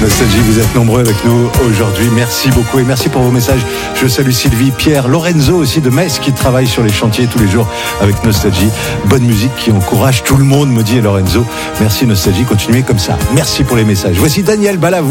Nostalgie, vous êtes nombreux avec nous aujourd'hui. Merci beaucoup et merci pour vos messages. Je salue Sylvie, Pierre, Lorenzo aussi de Metz qui travaille sur les chantiers tous les jours avec Nostalgie. Bonne musique qui encourage tout le monde, me dit Lorenzo. Merci Nostalgie, continuez comme ça. Merci pour les messages. Voici Daniel Balavoine.